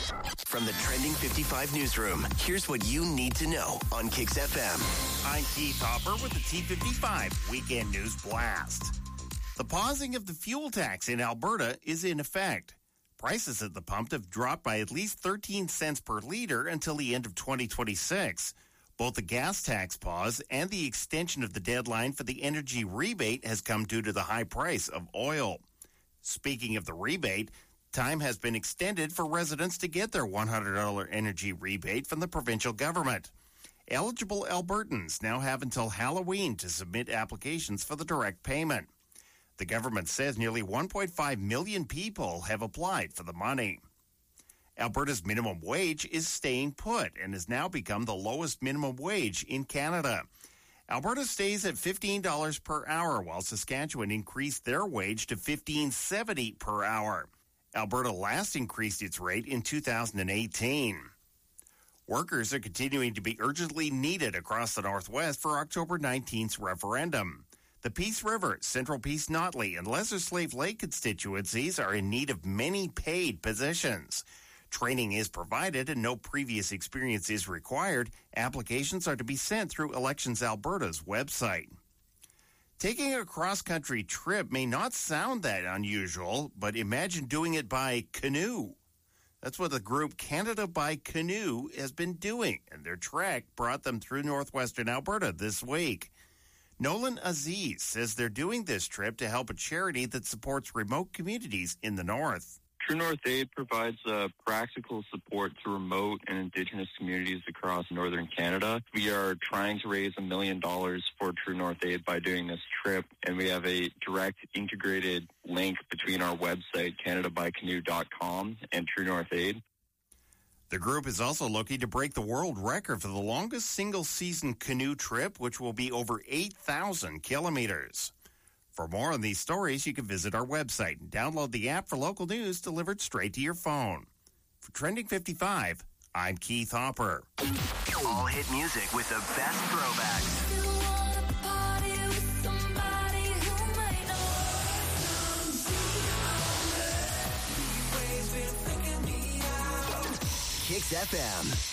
From the Trending 55 newsroom, here's what you need to know on Kicks FM. I'm Keith Hopper with the T55 Weekend News Blast. The pausing of the fuel tax in Alberta is in effect. Prices at the pump have dropped by at least 13 cents per liter until the end of 2026. Both the gas tax pause and the extension of the deadline for the energy rebate has come due to the high price of oil. Speaking of the rebate, time has been extended for residents to get their $100 energy rebate from the provincial government. Eligible Albertans now have until Halloween to submit applications for the direct payment. The government says nearly 1.5 million people have applied for the money. Alberta's minimum wage is staying put and has now become the lowest minimum wage in Canada. Alberta stays at $15 per hour, while Saskatchewan increased their wage to $15.70 per hour. Alberta last increased its rate in 2018. Workers are continuing to be urgently needed across the Northwest for October 19th's referendum. The Peace River, Central Peace Notley, and Lesser Slave Lake constituencies are in need of many paid positions. Training is provided and no previous experience is required. Applications are to be sent through Elections Alberta's website. Taking a cross-country trip may not sound that unusual, but imagine doing it by canoe. That's what the group Canada by Canoe has been doing, and their trek brought them through northwestern Alberta this week. Nolan Aziz says they're doing this trip to help a charity that supports remote communities in the north. True North Aid provides practical support to remote and Indigenous communities across northern Canada. We are trying to raise $1 million for True North Aid by doing this trip, and we have a direct integrated link between our website, CanadaByCanoe.com, and True North Aid. The group is also looking to break the world record for the longest single-season canoe trip, which will be over 8,000 kilometers. For more on these stories, you can visit our website and download the app for local news delivered straight to your phone. For Trending 55, I'm Keith Hopper. All hit music with the best throwbacks. Kicks FM.